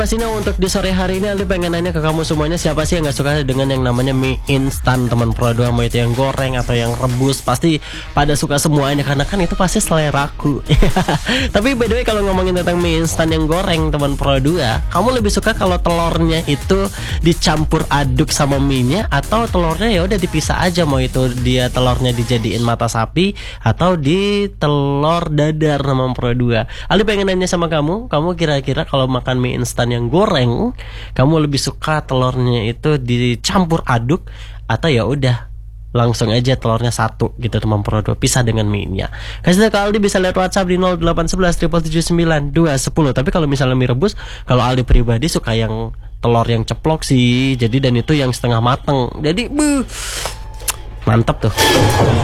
Pastinya untuk di sore hari ini Aldi pengen nanya ke kamu semuanya, siapa sih yang gak suka dengan yang namanya mie instan teman Pro 2, mau itu yang goreng atau yang rebus, pasti pada suka semuanya karena kan itu pasti seleraku. Tapi by the way, kalau ngomongin tentang mie instan yang goreng teman Pro 2, kamu lebih suka kalau telurnya itu dicampur aduk sama mie-nya atau telurnya ya udah dipisah aja, mau itu dia telurnya dijadiin mata sapi atau di telur dadar teman Pro 2. Aldi pengen nanya sama kamu kira-kira kalau makan mie instan yang goreng, kamu lebih suka telurnya itu dicampur aduk atau ya udah langsung aja telurnya satu gitu teman Pro 2 pisah dengan mie-nya? Kasih tahu ke Aldi, bisa lihat WhatsApp di 0811 779 210. Tapi kalau misalnya mie rebus, kalau Aldi pribadi suka yang telur yang ceplok sih. Jadi dan itu yang setengah mateng. Jadi mantap tuh.